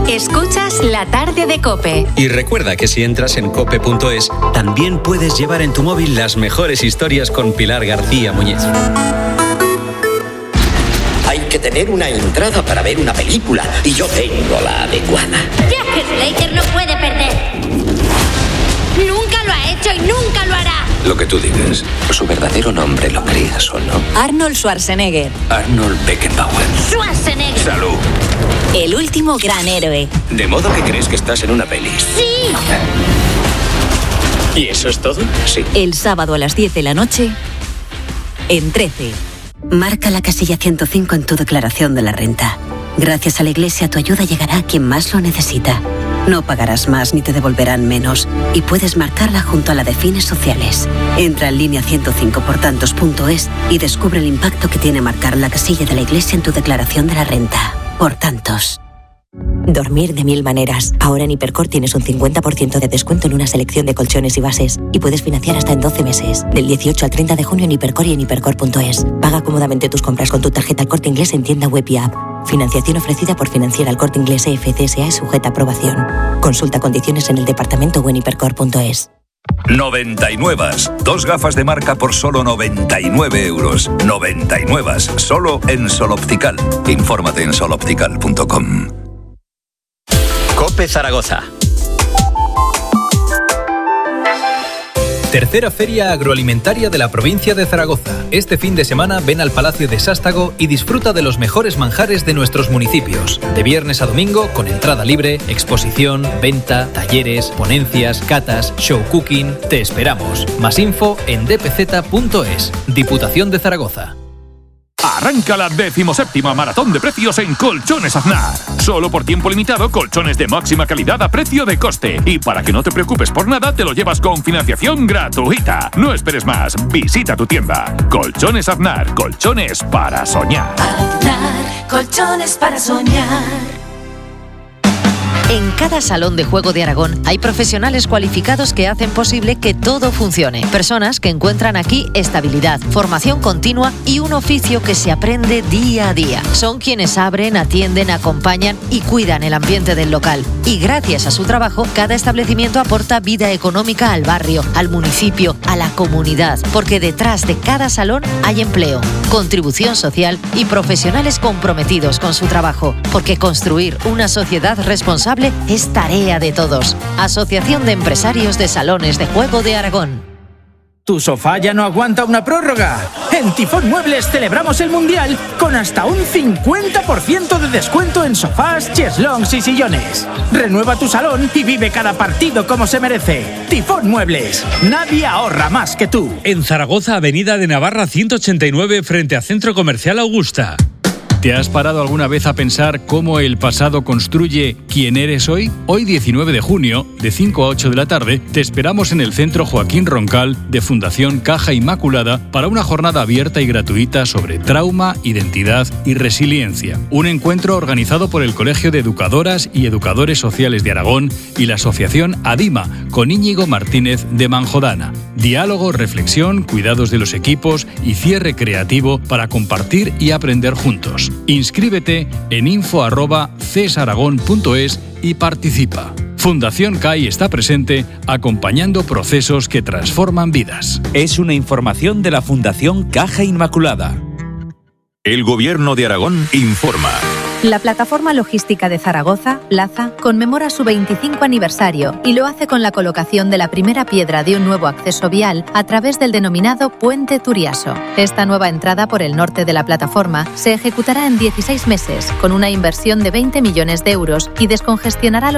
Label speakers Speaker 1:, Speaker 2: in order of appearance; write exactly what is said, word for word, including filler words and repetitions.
Speaker 1: Escuchas La Tarde de COPE.
Speaker 2: Y recuerda que si entras en cope punto es, también puedes llevar en tu móvil las mejores historias con Pilar García Muñiz.
Speaker 3: Hay que tener una entrada para ver una película y yo tengo la adecuada.
Speaker 4: Jack Slater no puede perder. Nunca lo ha hecho y nunca lo hará.
Speaker 3: Lo que tú digas, su verdadero nombre, lo creas o no.
Speaker 1: Arnold Schwarzenegger.
Speaker 3: Arnold Beckenbauer.
Speaker 4: Schwarzenegger.
Speaker 3: Salud.
Speaker 1: El último gran héroe.
Speaker 3: De modo que crees que estás en una peli.
Speaker 4: Sí.
Speaker 3: ¿Y eso es todo? Sí.
Speaker 1: El sábado a las diez de la noche en trece.
Speaker 5: Marca la casilla ciento cinco en tu declaración de la renta. Gracias a la Iglesia tu ayuda llegará a quien más lo necesita. No pagarás más ni te devolverán menos y puedes marcarla junto a la de fines sociales. Entra en línea ciento cinco por tantos punto es y descubre el impacto que tiene marcar la casilla de la Iglesia en tu declaración de la renta. Por tantos.
Speaker 6: Dormir de mil maneras. Ahora en Hipercor tienes un cincuenta por ciento de descuento en una selección de colchones y bases. Y puedes financiar hasta en doce meses. Del dieciocho al treinta de junio en Hipercor y en hipercor punto es. Paga cómodamente tus compras con tu tarjeta El Corte Inglés en tienda web y app. Financiación ofrecida por Financiera El Corte Inglés E F C S A y sujeta a aprobación. Consulta condiciones en el departamento o en hipercor punto es.
Speaker 7: noventa y nueve. Dos gafas de marca por solo noventa y nueve euros. noventa y nueve. Solo en Sol Optical. Infórmate en sol optical punto com.
Speaker 2: COPE Zaragoza.
Speaker 8: Tercera Feria Agroalimentaria de la provincia de Zaragoza. Este fin de semana ven al Palacio de Sástago y disfruta de los mejores manjares de nuestros municipios. De viernes a domingo, con entrada libre, exposición, venta, talleres, ponencias, catas, show cooking. Te esperamos. Más info en d p z punto es. Diputación de Zaragoza.
Speaker 9: Arranca la decimoséptima maratón de precios en Colchones Aznar. Solo por tiempo limitado, colchones de máxima calidad a precio de coste. Y para que no te preocupes por nada, te lo llevas con financiación gratuita. No esperes más, visita tu tienda. Colchones Aznar, colchones para soñar.
Speaker 10: Aznar, colchones para soñar.
Speaker 11: En cada salón de juego de Aragón hay profesionales cualificados que hacen posible que todo funcione. Personas que encuentran aquí estabilidad, formación continua y un oficio que se aprende día a día. Son quienes abren, atienden, acompañan y cuidan el ambiente del local. Y gracias a su trabajo, cada establecimiento aporta vida económica al barrio, al municipio, a la comunidad. Porque detrás de cada salón hay empleo, contribución social y profesionales comprometidos con su trabajo. Porque construir una sociedad responsable es tarea de todos. Asociación de Empresarios de Salones de Juego de Aragón.
Speaker 12: ¿Tu sofá ya no aguanta una prórroga? En Tifón Muebles celebramos el Mundial con hasta un cincuenta por ciento de descuento en sofás, cheslongs y sillones. Renueva tu salón y vive cada partido como se merece. Tifón Muebles. Nadie ahorra más que tú.
Speaker 13: En Zaragoza, Avenida de Navarra ciento ochenta y nueve, frente a Centro Comercial Augusta. ¿Te has parado alguna vez a pensar cómo el pasado construye quién eres hoy? Hoy, diecinueve de junio, de cinco a ocho de la tarde, te esperamos en el Centro Joaquín Roncal de Fundación Caja Inmaculada para una jornada abierta y gratuita sobre trauma, identidad y resiliencia. Un encuentro organizado por el Colegio de Educadoras y Educadores Sociales de Aragón y la Asociación ADIMA, con Íñigo Martínez de Manjodana. Diálogo, reflexión, cuidados de los equipos y cierre creativo para compartir y aprender juntos. Inscríbete en info arroba cesaragón punto es y participa. Fundación C A I está presente acompañando procesos que transforman vidas.
Speaker 14: Es una información de la Fundación Caja Inmaculada.
Speaker 7: El Gobierno de Aragón informa.
Speaker 15: La plataforma logística de Zaragoza, Plaza, conmemora su veinticinco aniversario y lo hace con la colocación de la primera piedra de un nuevo acceso vial a través del denominado Puente Turiaso. Esta nueva entrada por el norte de la plataforma se ejecutará en dieciséis meses con una inversión de veinte millones de euros y descongestionará los